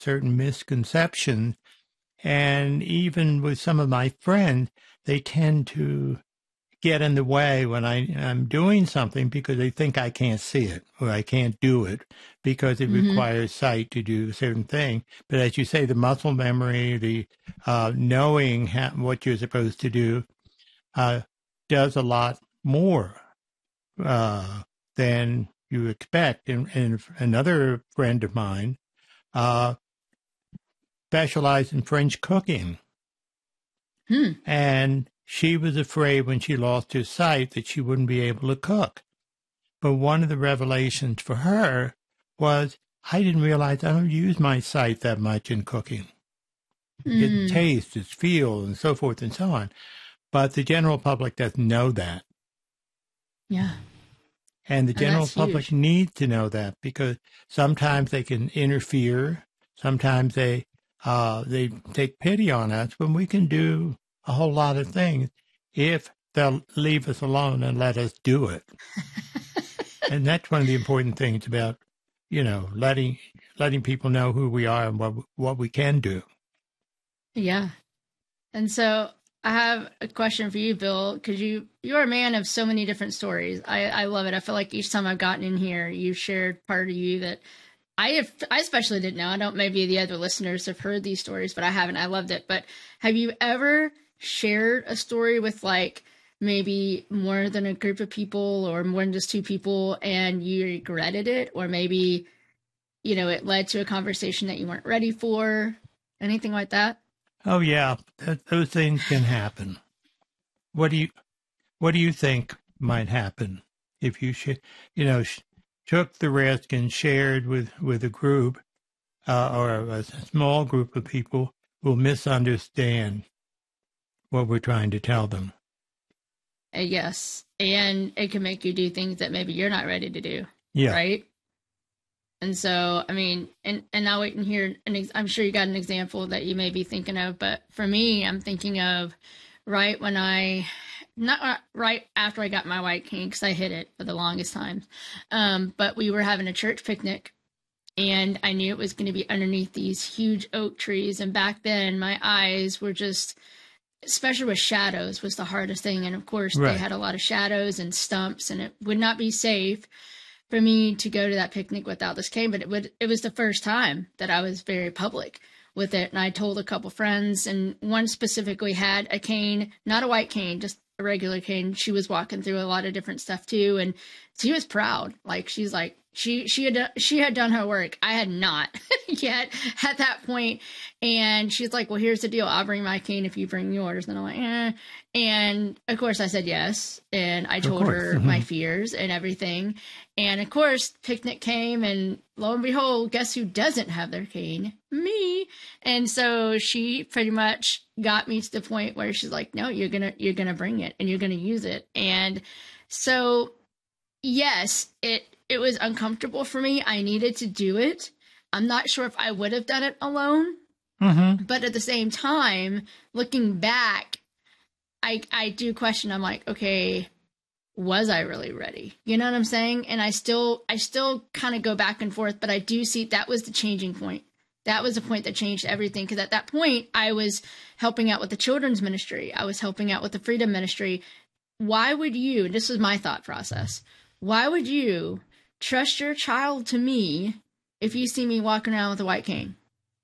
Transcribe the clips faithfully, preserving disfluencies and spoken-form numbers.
certain misconceptions. And even with some of my friends, they tend to get in the way when I, I'm doing something because they think I can't see it or I can't do it because it Mm-hmm. requires sight to do a certain thing. But as you say, the muscle memory, the uh, knowing ha- what you're supposed to do uh, does a lot more uh, than you expect. And, and another friend of mine uh, specialized in French cooking. Hmm. And she was afraid when she lost her sight that she wouldn't be able to cook. But one of the revelations for her was, I didn't realize I don't use my sight that much in cooking. Mm. It's taste, it's feel, and so forth and so on. But the general public doesn't know that. Yeah. And the And general that's public huge. needs to know that because sometimes they can interfere. Sometimes they uh, they take pity on us when we can do a whole lot of things if they'll leave us alone and let us do it. And that's one of the important things about, you know, letting letting people know who we are and what what we can do. Yeah. And so I have a question for you, Bill, because you, you're a man of so many different stories. I, I love it. I feel like each time I've gotten in here, you've shared part of you that I have, I especially didn't know. I don't, maybe the other listeners have heard these stories, but I haven't. I loved it. But have you ever shared a story with like maybe more than a group of people or more than just two people and you regretted it? Or maybe, you know, it led to a conversation that you weren't ready for? Anything like that? Oh yeah, that, those things can happen. What do you what do you think might happen if you sh- you know sh- took the risk and shared with with a group uh, or a small group of people who will misunderstand what we're trying to tell them? Uh, yes. And it can make you do things that maybe you're not ready to do. Yeah. Right. And so, I mean, and, and now we can hear, an ex- I'm sure you got an example that you may be thinking of, but for me, I'm thinking of right when I, not right after I got my white cane, because I hid it for the longest time. Um, but we were having a church picnic and I knew it was going to be underneath these huge oak trees. And back then my eyes were just, especially with shadows, was the hardest thing. And of course, Right. they had a lot of shadows and stumps, and it would not be safe for me to go to that picnic without this cane. But it would. It was the first time that I was very public with it, and I told a couple friends, and one specifically had a cane, not a white cane, just a regular cane. She was walking through a lot of different stuff too, and she was proud. Like she's like she she had she had done her work. I had not yet at that point. And she's like, well, here's the deal. I'll bring my cane if you bring yours. And I'm like, eh. And of course I said yes. And I told her my fears and everything. And of course, picnic came, and lo and behold, guess who doesn't have their cane? Me. And so she pretty much got me to the point where she's like, no, you're going to, you're going to bring it and you're going to use it. And so, yes, it, it was uncomfortable for me. I needed to do it. I'm not sure if I would have done it alone. Mm-hmm. But at the same time, looking back, I I do question. I'm like, okay, was I really ready? You know what I'm saying? And I still I still kind of go back and forth, but I do see that was the changing point. That was the point that changed everything. Because at that point, I was helping out with the children's ministry. I was helping out with the freedom ministry. Why would you, and this was my thought process, why would you trust your child to me if you see me walking around with a white cane?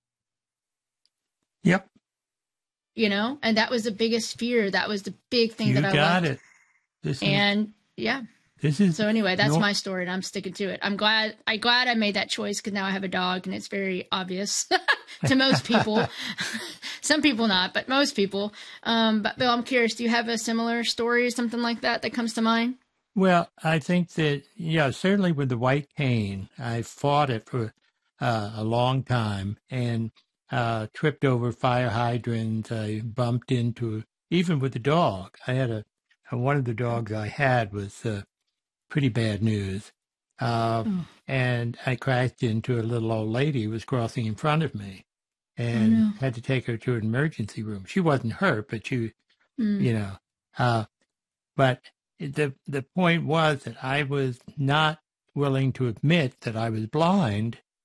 Yep. You know, and that was the biggest fear. That was the big thing You that I got left. it. This and is, yeah. This is so anyway, that's your... my story, and I'm sticking to it. I'm glad I'm glad I made that choice because now I have a dog, and it's very obvious to most people. Some people not, but most people. Um, but Bill, I'm curious. Do you have a similar story, something like that, that comes to mind? Well, I think that, yeah, certainly with the white cane, I fought it for uh, a long time and uh, tripped over fire hydrants. I bumped into, even with the dog. I had a, one of the dogs I had was uh, pretty bad news. Uh, oh. And I crashed into a little old lady who was crossing in front of me and oh, no. had to take her to an emergency room. She wasn't hurt, but she, mm. you know, uh, but the the point was that I was not willing to admit that I was blind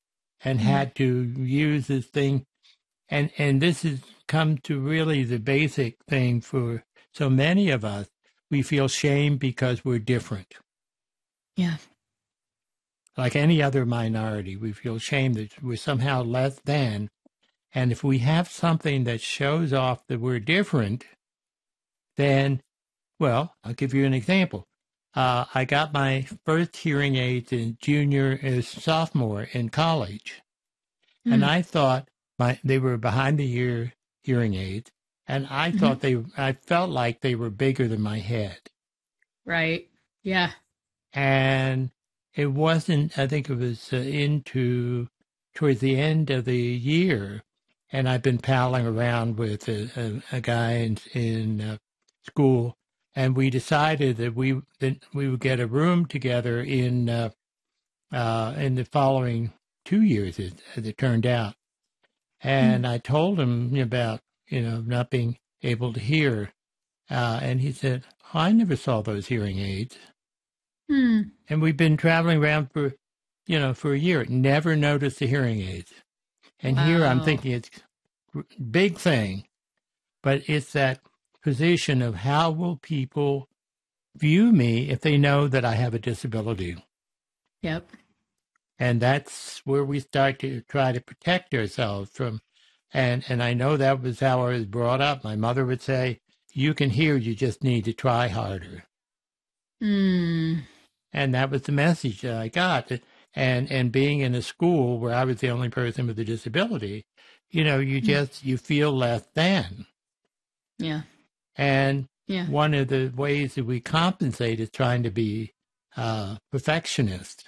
and mm. had to use this thing. And, and this has come to really the basic thing for so many of us. We feel shame because we're different. Yeah. Like any other minority, we feel shame that we're somehow less than. And if we have something that shows off that we're different, then, well, I'll give you an example. Uh, I got my first hearing aids in junior as sophomore in college. Mm. And I thought my they were behind the ear hearing aids. And I mm-hmm. thought they, I felt like they were bigger than my head. Right. Yeah. And it wasn't, I think it was uh, into, towards the end of the year, and I've been palling around with a, a, a guy in, in uh, school, and we decided that we that we would get a room together in uh, uh, in the following two years, as, as it turned out. And mm-hmm. I told him about, you know, not being able to hear, uh, and he said, oh, I never saw those hearing aids. Hmm. And we've been traveling around for, you know, for a year, never noticed the hearing aids. And wow. Here I'm thinking it's a big thing, but it's that position of how will people view me if they know that I have a disability? Yep. And that's where we start to try to protect ourselves from. And, and I know that was how I was brought up. My mother would say, you can hear, you just need to try harder. Hmm. And that was the message that I got. And and being in a school where I was the only person with a disability, you know, you just, you feel less than. Yeah. And yeah. one of the ways that we compensate is trying to be uh, perfectionist.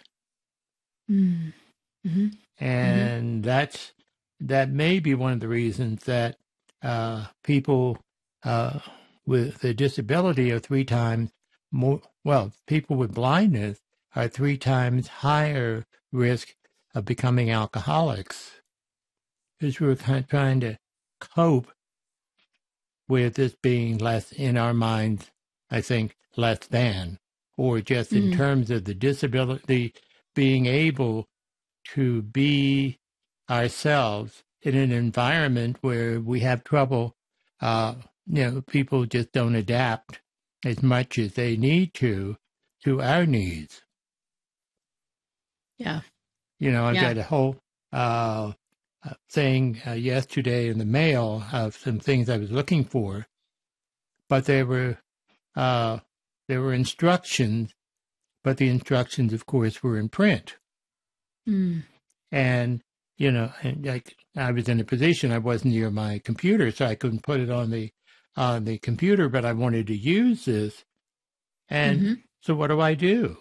Mm-hmm. And mm-hmm. that's, that may be one of the reasons that uh, people uh, with a disability are three times more, well, people with blindness are three times higher risk of becoming alcoholics, because we're kind of trying to cope with this being less in our minds, I think, less than, or just in mm. terms of the disability, being able to be ourselves in an environment where we have trouble, uh, you know, people just don't adapt as much as they need to, to our needs. Yeah. You know, I yeah. got a whole uh, thing uh, yesterday in the mail of some things I was looking for, but there were uh, there were instructions, but the instructions, of course, were in print. Mm. And, you know, and like I was in a position, I wasn't near my computer, so I couldn't put it on the on the computer, but I wanted to use this. And mm-hmm. so what do I do?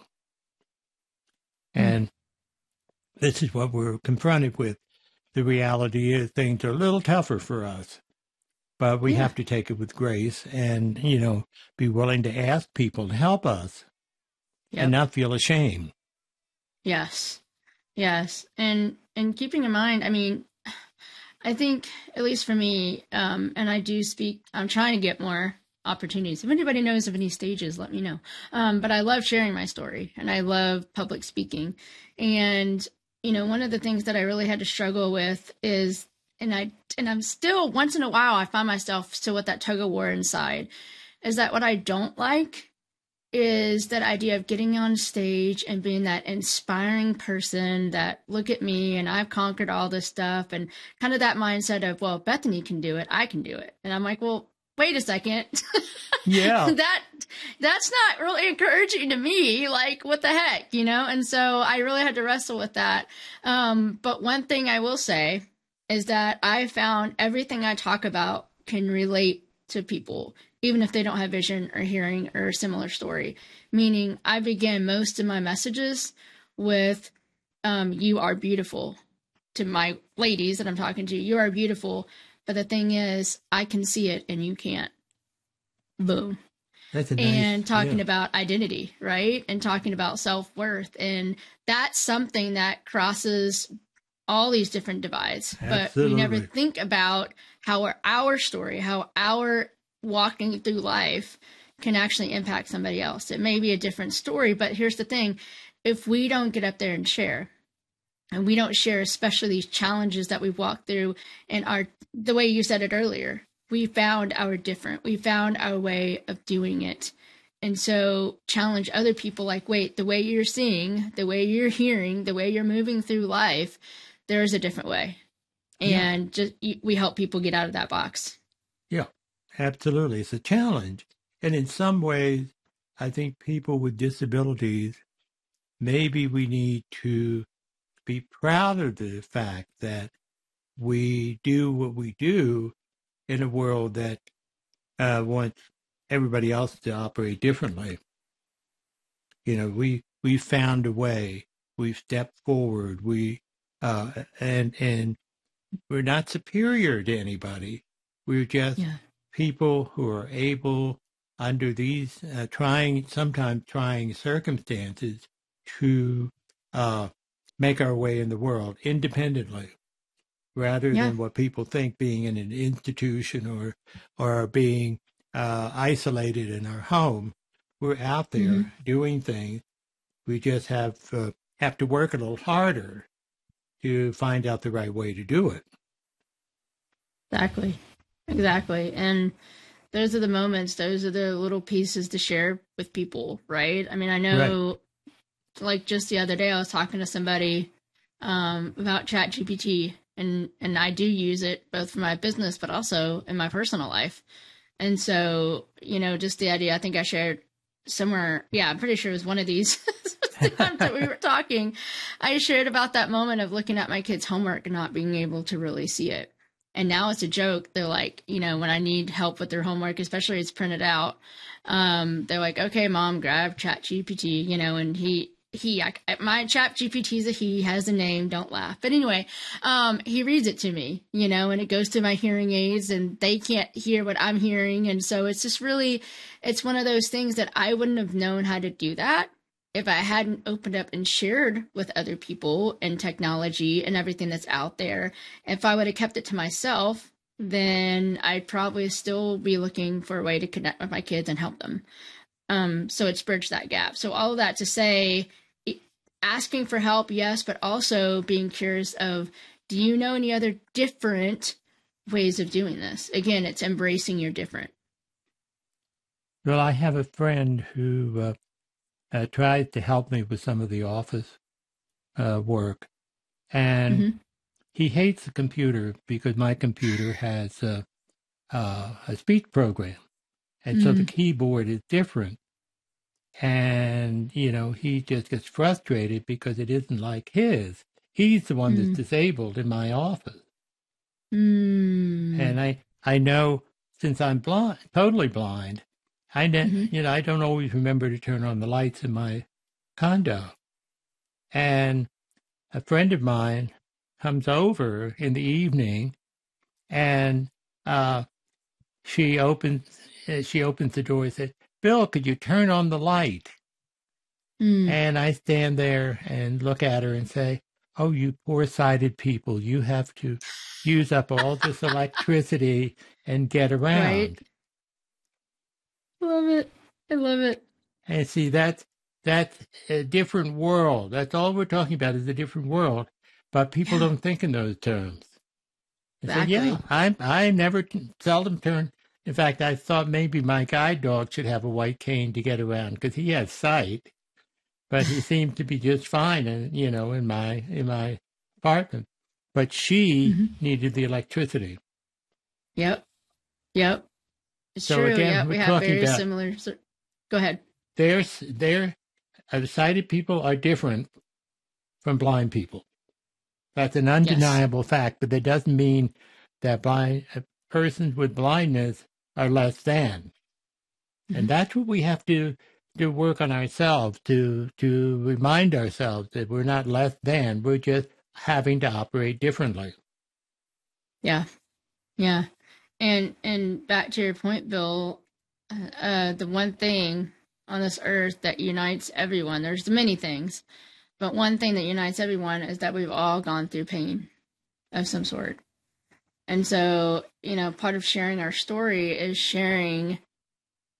And mm. this is what we're confronted with. The reality is things are a little tougher for us, but we yeah. have to take it with grace and, you know, be willing to ask people to help us yep. and not feel ashamed. Yes. Yes. And, and keeping in mind, I mean, I think, at least for me, um, and I do speak, I'm trying to get more opportunities. If anybody knows of any stages, let me know. Um, but I love sharing my story and I love public speaking. And, you know, one of the things that I really had to struggle with is, and I, and I'm still, once in a while, I find myself still with that tug of war inside, is that what I don't like is that idea of getting on stage and being that inspiring person that look at me and I've conquered all this stuff, and kind of that mindset of, well, Bethany can do it, I can do it. And I'm like, well, wait a second. Yeah. that that's not really encouraging to me. Like, what the heck, you know? And so I really had to wrestle with that. Um, but one thing I will say is that I found everything I talk about can relate to people, even if they don't have vision or hearing or a similar story. Meaning I begin most of my messages with, um, you are beautiful. To my ladies that I'm talking to, you are beautiful. But the thing is, I can see it and you can't. Boom. That's a nice, and talking yeah. about identity, right? And talking about self-worth. And that's something that crosses all these different divides. Absolutely. But we never think about how our, our story, how our walking through life can actually impact somebody else. It may be a different story, but here's the thing. If we don't get up there and share, and we don't share, especially these challenges that we've walked through. And our, the way you said it earlier, we found our different, we found our way of doing it. And so challenge other people like, wait, the way you're seeing, the way you're hearing, the way you're moving through life, there's a different way. And yeah. just we help people get out of that box. Yeah, absolutely. It's a challenge. And in some ways, I think people with disabilities, maybe we need to be proud of the fact that we do what we do in a world that uh, wants everybody else to operate differently. You know, we we found a way. We've stepped forward. We uh, and and we're not superior to anybody. We're just yeah. people who are able, under these uh, trying, sometimes trying circumstances, to uh, make our way in the world independently, rather yeah. than what people think being in an institution or or being uh, isolated in our home. We're out there mm-hmm. doing things. We just have uh, have to work a little harder to find out the right way to do it. Exactly. Exactly. And those are the moments, those are the little pieces to share with people, right? I mean, I know right. like just the other day I was talking to somebody um, about ChatGPT, and, and I do use it both for my business, but also in my personal life. And so, you know, just the idea, I think I shared somewhere, yeah, I'm pretty sure it was one of these times that we were talking, I shared about that moment of looking at my kids' homework and not being able to really see it. And now it's a joke. They're like, you know, when I need help with their homework, especially it's printed out, um, they're like, okay, mom, grab ChatGPT, you know, and he, he, I, my ChatGPT is a he, has a name, don't laugh. But anyway, um, he reads it to me, you know, and it goes to my hearing aids and they can't hear what I'm hearing. And so it's just really, it's one of those things that I wouldn't have known how to do that if I hadn't opened up and shared with other people and technology and everything that's out there. If I would have kept it to myself, then I'd probably still be looking for a way to connect with my kids and help them. Um, so it's bridged that gap. So all of that to say, asking for help, yes, but also being curious of, do you know any other different ways of doing this? Again, it's embracing your different. Well, I have a friend who uh, uh, tried to help me with some of the office uh, work, and mm-hmm. he hates the computer because my computer has uh, uh, a speech program, and mm-hmm. so the keyboard is different. And, you know, he just gets frustrated because it isn't like his. He's the one mm. that's disabled in my office. Mm. And I, I know since I'm blind, totally blind, I ne- mm-hmm. you know, I don't always remember to turn on the lights in my condo. And a friend of mine comes over in the evening, and uh, she opens uh, she opens the door and says, "Bill, could you turn on the light?" Mm. And I stand there and look at her and say, "Oh, you poor-sighted people, you have to use up all this electricity and get around." Right. Love it. I love it. And see, that's, that's a different world. That's all we're talking about is a different world. But people yeah. don't think in those terms. Exactly. So, yeah, I, I never, seldom turn. In fact, I thought maybe my guide dog should have a white cane to get around because he has sight, but he seemed to be just fine, in, you know, in my in my apartment. But she mm-hmm. needed the electricity. Yep. Yep. It's so true. Again, yeah, we're we have talking very about, similar. Go ahead. There's there, uh, sighted people are different from blind people. That's an undeniable yes. fact, but that doesn't mean that blind uh, persons with blindness are less than. Mm-hmm. And that's what we have to to work on ourselves, to to remind ourselves that we're not less than, we're just having to operate differently. Yeah. Yeah. And and back to your point, Bill, uh, the one thing on this earth that unites everyone, there's many things, but one thing that unites everyone is that we've all gone through pain of some sort. And so, you know, part of sharing our story is sharing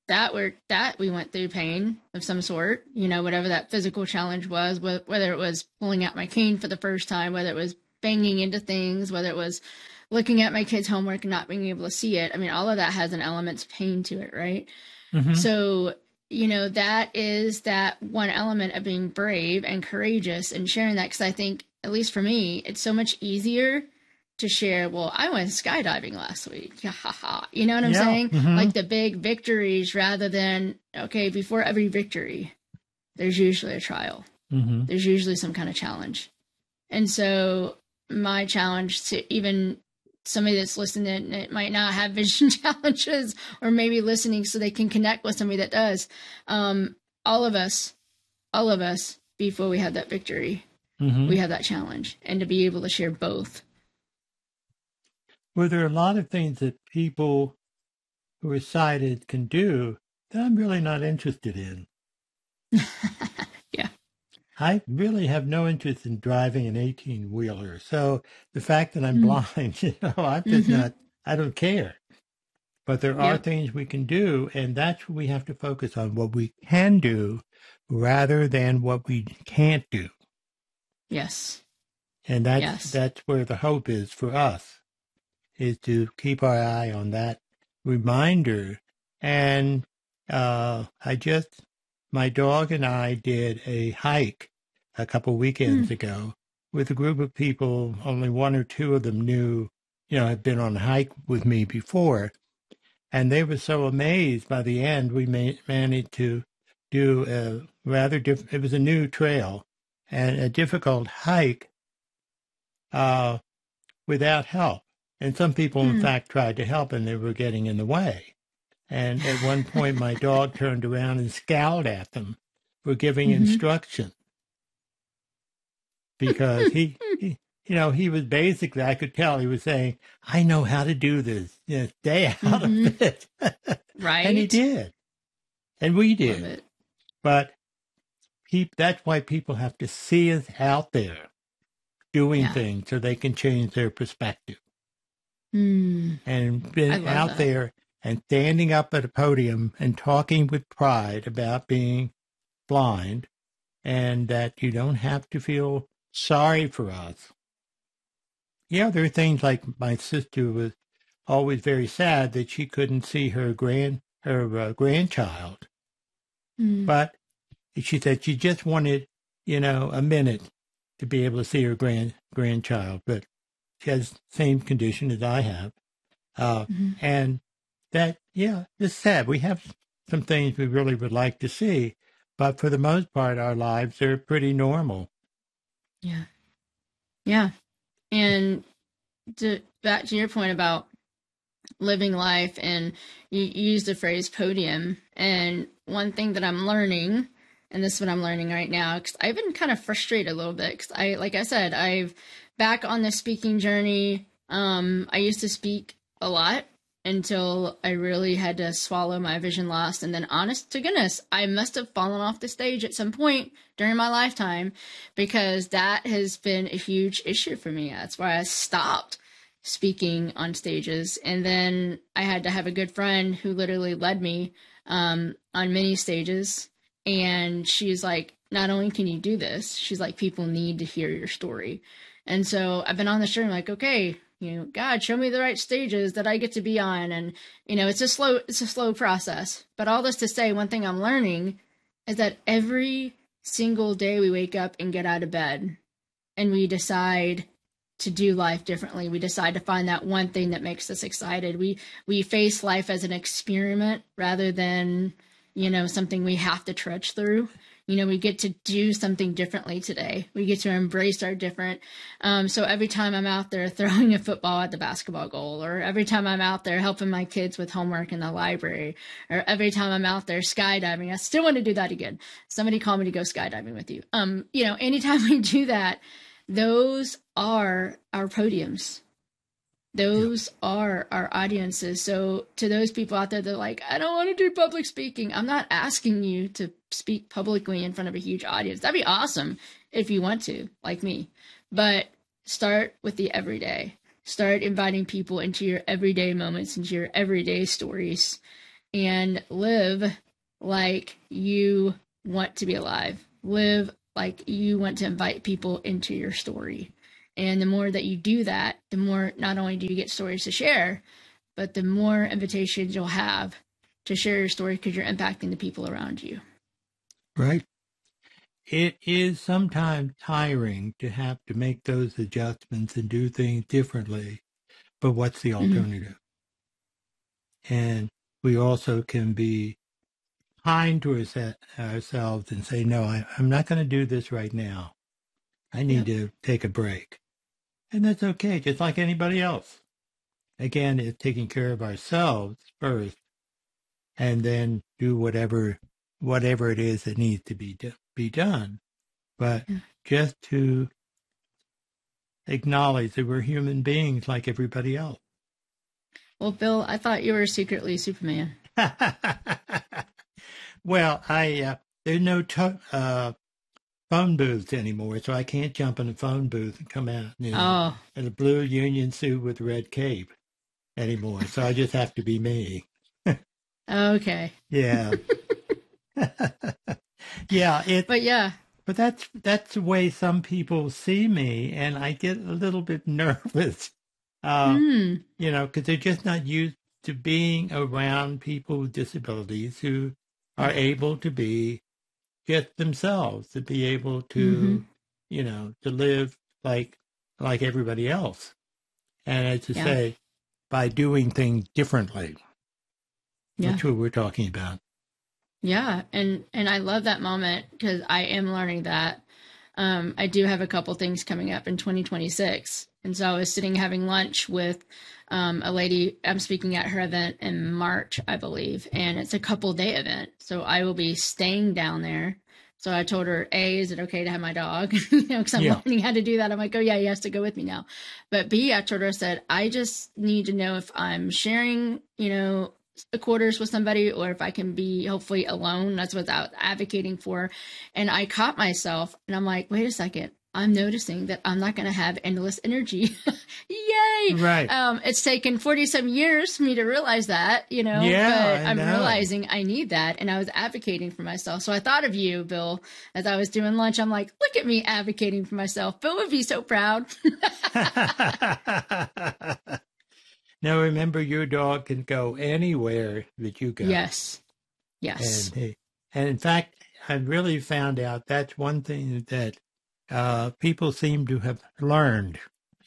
that were that we went through pain of some sort, you know, whatever that physical challenge was, whether it was pulling out my cane for the first time, whether it was banging into things, whether it was looking at my kids' homework and not being able to see it. I mean, all of that has an element of pain to it, right? Mm-hmm. So, you know, that is that one element of being brave and courageous and sharing that. Because I think, at least for me, it's so much easier to share, well, I went skydiving last week. You know what I'm yeah. saying? Mm-hmm. Like the big victories rather than, okay, before every victory, there's usually a trial. Mm-hmm. There's usually some kind of challenge. And so my challenge to even somebody that's listening that might not have vision challenges or maybe listening so they can connect with somebody that does. Um, all of us, all of us, before we have that victory, mm-hmm. we have that challenge, and to be able to share both. Well, there are a lot of things that people who are sighted can do that I'm really not interested in. Yeah. I really have no interest in driving an eighteen-wheeler. So the fact that I'm mm. blind, you know, I'm just mm-hmm. not, I don't care. But there are yep. things we can do, and that's what we have to focus on, what we can do rather than what we can't do. Yes. And that's, yes. that's where the hope is for us, is to keep our eye on that reminder. And uh, I just, my dog and I did a hike a couple weekends mm. ago with a group of people. Only one or two of them knew, you know, had been on a hike with me before. And they were so amazed by the end. We ma- managed to do a rather different, it was a new trail and a difficult hike uh, without help. And some people, in mm. fact, tried to help, and they were getting in the way. And at one point, my dog turned around and scowled at them for giving mm-hmm. instruction. Because he, he, you know, he was basically, I could tell he was saying, I know how to do this. You know, stay out mm-hmm. of it. Right. And he did. And we did. But he, that's why people have to see us out there doing yeah. things so they can change their perspective. Mm. And being out that. there and standing up at a podium and talking with pride about being blind, and that you don't have to feel sorry for us. Yeah, there are things like my sister was always very sad that she couldn't see her grand her uh, grandchild, mm. but she said she just wanted, you know, a minute to be able to see her grand grandchild, but she has the same condition as I have. Uh, mm-hmm. And that, yeah, it's sad. We have some things we really would like to see, but for the most part, our lives are pretty normal. Yeah. Yeah. And to, back to your point about living life, and you, you used the phrase podium. And one thing that I'm learning, and this is what I'm learning right now, because I've been kind of frustrated a little bit. Because I, like I said, I've back on the speaking journey. Um, I used to speak a lot until I really had to swallow my vision loss. And then, honest to goodness, I must have fallen off the stage at some point during my lifetime, because that has been a huge issue for me. That's why I stopped speaking on stages. And then I had to have a good friend who literally led me um, on many stages. And she's like, not only can you do this, she's like, people need to hear your story. And so I've been on this journey like, okay, you know, God, show me the right stages that I get to be on. And, you know, it's a slow, it's a slow process. But all this to say, one thing I'm learning is that every single day we wake up and get out of bed and we decide to do life differently. We decide to find that one thing that makes us excited. We, we face life as an experiment rather than, you know, something we have to trudge through. You know, we get to do something differently today. We get to embrace our different. Um, so every time I'm out there throwing a football at the basketball goal, or every time I'm out there helping my kids with homework in the library, or every time I'm out there skydiving, I still want to do that again. Somebody call me to go skydiving with you. Um, you know, anytime we do that, those are our podiums. Those are our audiences. So to those people out there that are like, I don't want to do public speaking, I'm not asking you to speak publicly in front of a huge audience. That'd be awesome if you want to, like me. But start with the everyday. Start inviting people into your everyday moments, into your everyday stories. and live like you want to be alive. Live like you want to invite people into your story. And the more that you do that, the more not only do you get stories to share, but the more invitations you'll have to share your story because you're impacting the people around you. Right. It is sometimes tiring to have to make those adjustments and do things differently, but what's the alternative? Mm-hmm. And we also can be kind to our, ourselves and say, no, I, I'm not going to do this right now. I need yep. to take a break. And that's okay, just like anybody else. Again, it's taking care of ourselves first, and then do whatever whatever it is that needs to be do, be done. But yeah. just to acknowledge that we're human beings like everybody else. Well, Bill, I thought you were secretly Superman. Well, I uh, there's no to- uh, phone booths anymore, so I can't jump in a phone booth and come out you know, oh. in a blue union suit with a red cape anymore. So I just have to be me. Okay. Yeah. yeah. It, but yeah. But that's that's the way some people see me, and I get a little bit nervous, uh, mm. you know, because they're just not used to being around people with disabilities who are able to be just themselves, to be able to, mm-hmm. you know, to live like like everybody else, and as to yeah. say, by doing things differently. Yeah. That's what we're talking about. Yeah, and and I love that moment because I am learning that. Um, I do have a couple things coming up in twenty twenty-six, and so I was sitting having lunch with um, a lady. I'm speaking at her event in March, I believe, and it's a couple day event, so I will be staying down there. So I told her, A, is it okay to have my dog? you know, because I'm yeah. learning how to do that. I'm like, oh yeah, he has to go with me now. But B, I told her, I said, I just need to know if I'm sharing, you know, the quarters with somebody or if I can be hopefully alone. That's what I was advocating for. And I caught myself and I'm like, wait a second. I'm noticing that I'm not going to have endless energy. Yay. Right. Um, it's taken forty-seven years for me to realize that, you know, yeah, but I'm realizing I need that. And I was advocating for myself. So I thought of you, Bill, as I was doing lunch. I'm like, look at me advocating for myself. Bill would be so proud. Now, remember, your dog can go anywhere that you go. Yes. Yes. And, and in fact, I really found out that's one thing that uh, people seem to have learned.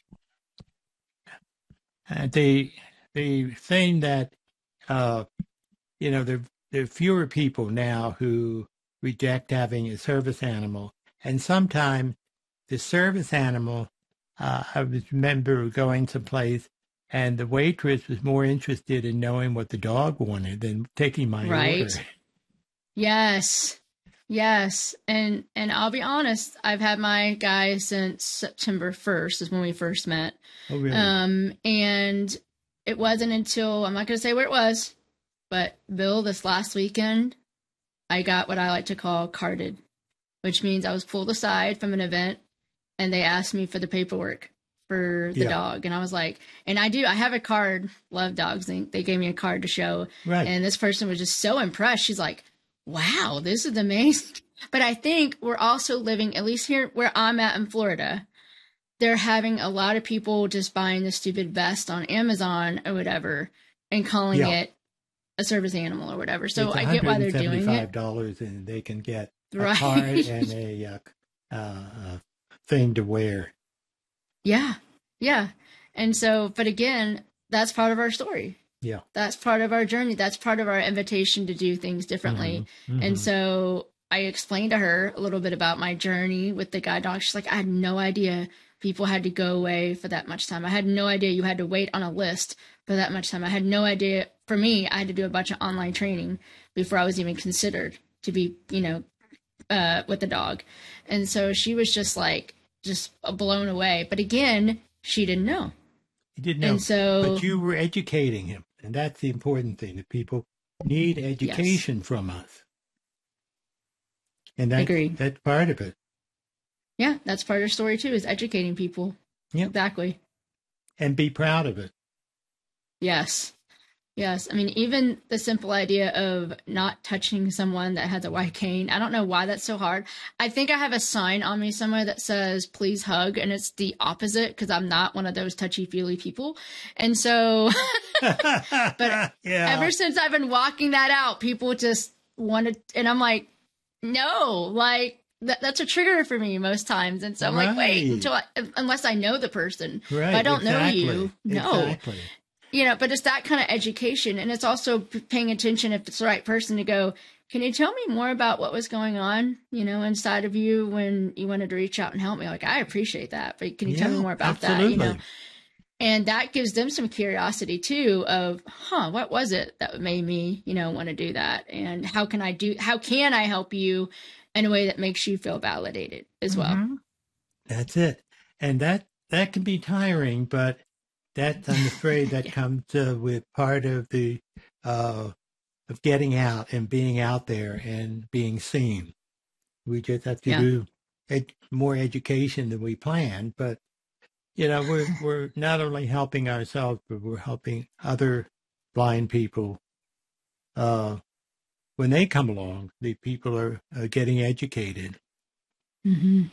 Uh, the, the thing that, uh, you know, there, there are fewer people now who reject having a service animal. And sometimes the service animal, uh, I remember going someplace, and the waitress was more interested in knowing what the dog wanted than taking my right. order. Yes. Yes. And and I'll be honest, I've had my guy since September first is when we first met. Oh, really? Um, and it wasn't until, I'm not going to say where it was, but Bill, this last weekend, I got what I like to call carded, which means I was pulled aside from an event and they asked me for the paperwork for the yeah. dog. And I was like, and I do, I have a card, love dogs. They, they gave me a card to show. Right. And this person was just so impressed. She's like, wow, this is amazing. But I think we're also living, at least here where I'm at in Florida, they're having a lot of people just buying the stupid vest on Amazon or whatever and calling yeah. it a service animal or whatever. So I get why they're doing it. one hundred seventy-five dollars and they can get a right. card and a uh, uh, thing to wear. Yeah. Yeah. And so, but again, that's part of our story. Yeah. That's part of our journey. That's part of our invitation to do things differently. Mm-hmm. Mm-hmm. And so I explained to her a little bit about my journey with the guide dog. She's like, I had no idea people had to go away for that much time. I had no idea you had to wait on a list for that much time. I had no idea. For me, I had to do a bunch of online training before I was even considered to be, you know, uh, with the dog. And so she was just like, just blown away. But again, she didn't know. He didn't know. And so, but you were educating him. And that's the important thing, that people need education yes. from us. And that, Agreed. that's part of it. Yeah, that's part of the story too, is educating people. Yeah. Exactly. And be proud of it. Yes. Yes. I mean, even the simple idea of not touching someone that has a white cane, I don't know why that's so hard. I think I have a sign on me somewhere that says, please hug. And it's the opposite because I'm not one of those touchy feely people. And so, but yeah. ever since I've been walking that out, people just wanted, and I'm like, no, like, That, that's a trigger for me most times. And so I'm right. like, wait, until I, unless I know the person. Right. If I don't exactly. know you, no. Exactly. You know, but it's that kind of education. And it's also paying attention if it's the right person to go, can you tell me more about what was going on, you know, inside of you when you wanted to reach out and help me? Like, I appreciate that, but can you yeah, tell me more about absolutely. that? You know, and that gives them some curiosity too of, huh, what was it that made me, you know, want to do that? And how can I do, how can I help you in a way that makes you feel validated as well? Mm-hmm. That's it. And that, that can be tiring, but that, I'm afraid that yeah. comes uh, with part of the, uh, of getting out and being out there and being seen. We just have to yeah. do ed- more education than we planned, but you know, we're, we're not only helping ourselves, but we're helping other blind people. Uh, when they come along, the people are, are getting educated. Mm-hmm.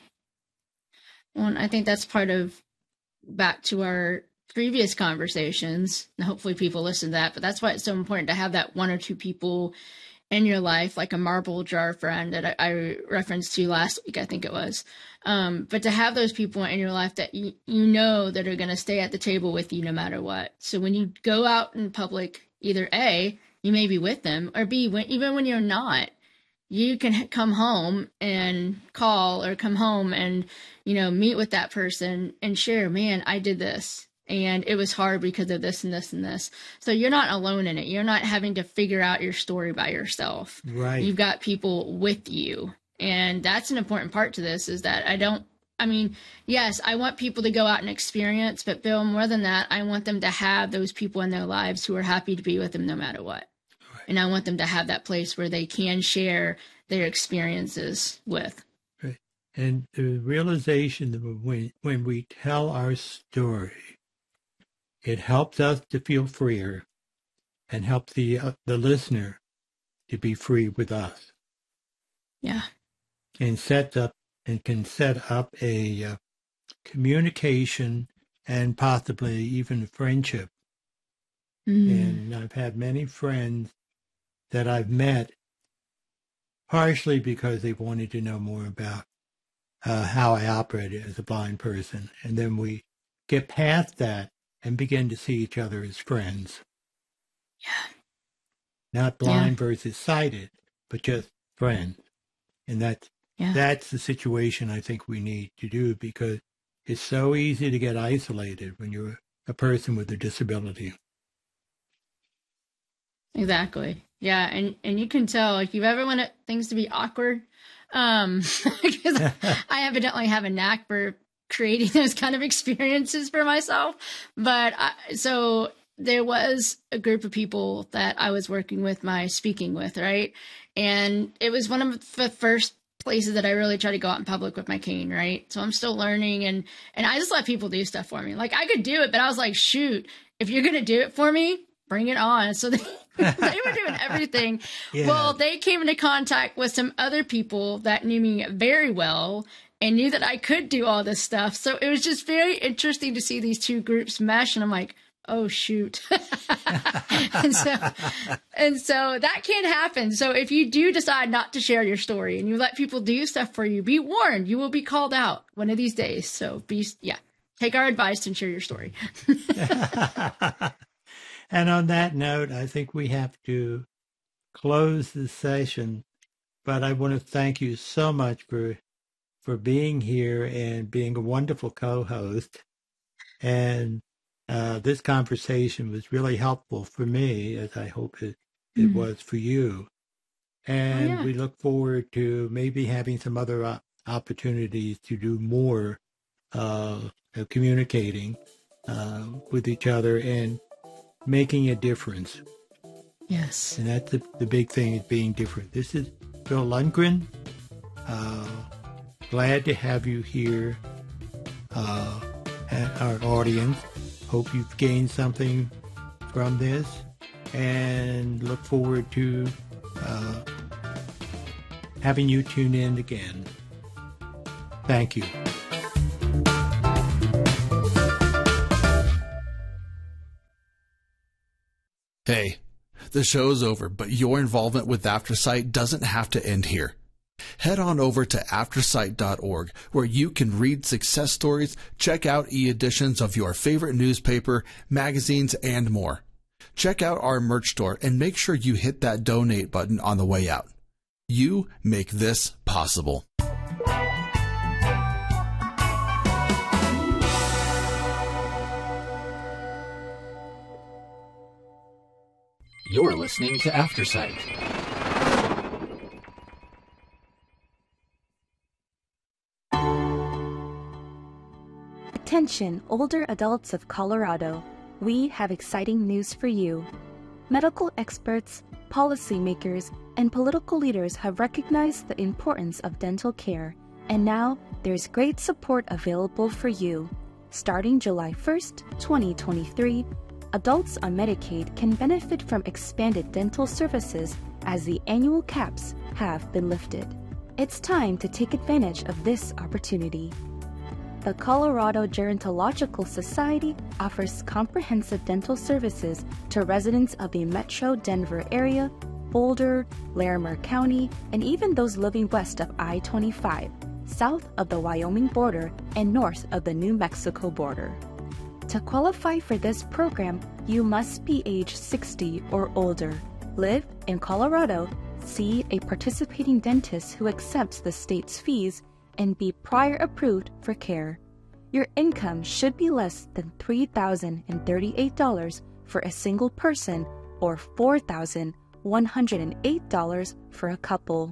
Well, and I think that's part of back to our previous conversations. And hopefully people listen to that, but that's why it's so important to have that one or two people in your life, like a marble jar friend that I, I referenced to last week, I think it was. Um, but to have those people in your life that you, you know that are going to stay at the table with you no matter what. So when you go out in public, either A, you may be with them, or B, when, even when you're not, you can come home and call or come home and, you know, meet with that person and share, man, I did this. And it was hard because of this and this and this. So you're not alone in it. You're not having to figure out your story by yourself. Right. You've got people with you. And that's an important part to this is that I don't, I mean, yes, I want people to go out and experience, but Bill, more than that, I want them to have those people in their lives who are happy to be with them no matter what. Right. And I want them to have that place where they can share their experiences with. Right. And the realization that when, when we tell our story, it helps us to feel freer and helps the uh, the listener to be free with us. Yeah. And sets up and can set up a uh, communication and possibly even friendship. Mm. And I've had many friends that I've met partially because they wanted to know more about uh, how I operated as a blind person. And then we get past that and begin to see each other as friends. Yeah. Not blind yeah. versus sighted, but just friends. And that's, yeah. that's the situation I think we need to do because it's so easy to get isolated when you're a person with a disability. Exactly. Yeah. And, and you can tell, like, you ever want things to be awkward, um, because I evidently have a knack for creating those kind of experiences for myself. But I, so there was a group of people that I was working with my speaking with, right? And it was one of the first places that I really try to go out in public with my cane, right? So I'm still learning and, and I just let people do stuff for me. Like I could do it, but I was like, shoot, if you're going to do it for me, bring it on. So they, they were doing everything. Yeah. Well, they came into contact with some other people that knew me very well and knew that I could do all this stuff. So it was just very interesting to see these two groups mesh. And I'm like, oh, shoot. and so and so that can happen. So if you do decide not to share your story and you let people do stuff for you, be warned, you will be called out one of these days. So be, yeah, take our advice and share your story. And on that note, I think we have to close the session. But I want to thank you so much for for being here and being a wonderful co-host. And uh, this conversation was really helpful for me, as I hope it, it mm-hmm. was for you. And oh, yeah. we look forward to maybe having some other op- opportunities to do more uh, of communicating uh, with each other and making a difference. Yes. And that's the, the big thing, is being different. This is Bill Lundgren. Uh, glad to have you here uh, at our audience. Hope you've gained something from this. and look forward to uh, having you tune in again. Thank you. Hey, the show's over, but your involvement with AfterSight doesn't have to end here. Head on over to aftersight dot org, where you can read success stories, check out e-editions of your favorite newspaper, magazines, and more. Check out our merch store and make sure you hit that donate button on the way out. You make this possible. You're listening to AfterSight. Attention, older adults of Colorado. We have exciting news for you. Medical experts, policymakers, and political leaders have recognized the importance of dental care, and now there's great support available for you. Starting July first, twenty twenty-three, adults on Medicaid can benefit from expanded dental services as the annual caps have been lifted. It's time to take advantage of this opportunity. The Colorado Gerontological Society offers comprehensive dental services to residents of the Metro Denver area, Boulder, Larimer County, and even those living west of I twenty-five, south of the Wyoming border, and north of the New Mexico border. To qualify for this program, you must be age sixty or older, live in Colorado, see a participating dentist who accepts the state's fees, and be prior approved for care. Your income should be less than three thousand thirty-eight dollars for a single person or four thousand one hundred eight dollars for a couple.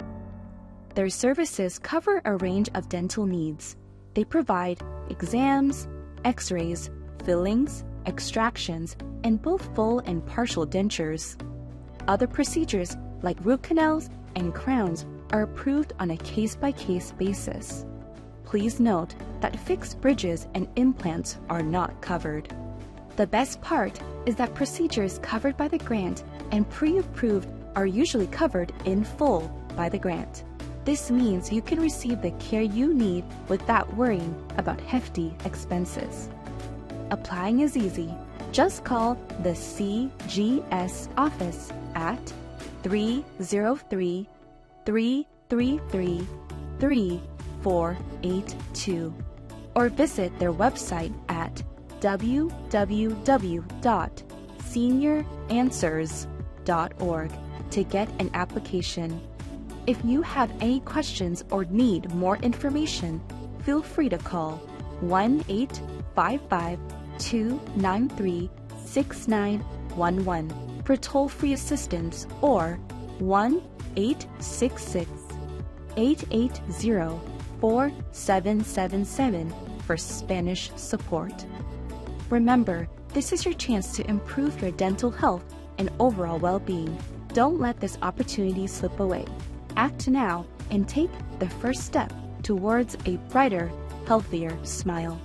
Their services cover a range of dental needs. They provide exams, x-rays, fillings, extractions, and both full and partial dentures. Other procedures like root canals and crowns are approved on a case-by-case basis. Please note that fixed bridges and implants are not covered. The best part is that procedures covered by the grant and pre-approved are usually covered in full by the grant. This means you can receive the care you need without worrying about hefty expenses. Applying is easy. Just call the C G S office at three oh three, three three three, three four eight two or visit their website at w w w dot senior answers dot org to get an application. If you have any questions or need more information, feel free to call one eight five five, two nine three, six nine one one for toll-free assistance or one eight six six, eight eight zero, four seven seven seven for Spanish support. Remember, this is your chance to improve your dental health and overall well-being. Don't let this opportunity slip away. Act now and take the first step towards a brighter, healthier smile.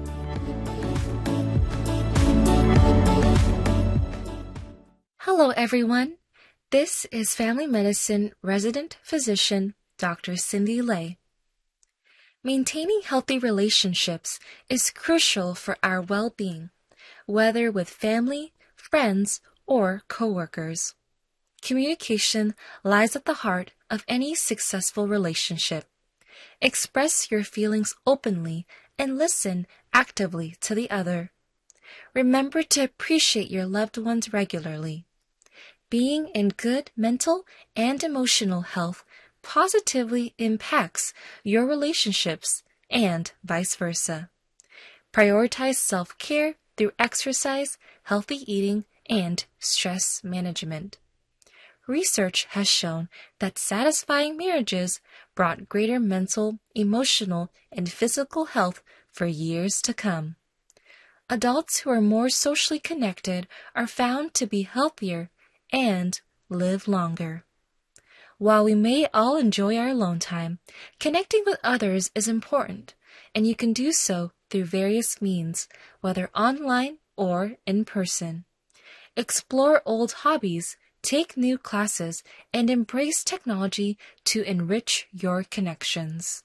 Hello, everyone. This is Family Medicine resident physician, Doctor Cindy Lay. Maintaining healthy relationships is crucial for our well-being, whether with family, friends, or coworkers. Communication lies at the heart of any successful relationship. Express your feelings openly and listen actively to the other. Remember to appreciate your loved ones regularly. Being in good mental and emotional health positively impacts your relationships and vice versa. Prioritize self-care through exercise, healthy eating, and stress management. Research has shown that satisfying marriages brought greater mental, emotional, and physical health for years to come. Adults who are more socially connected are found to be healthier and live longer. While we may all enjoy our alone time, connecting with others is important, and you can do so through various means, whether online or in person. explore old hobbies, take new classes, and embrace technology to enrich your connections.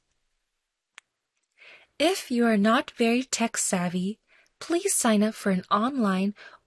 If you are not very tech savvy, please sign up for an online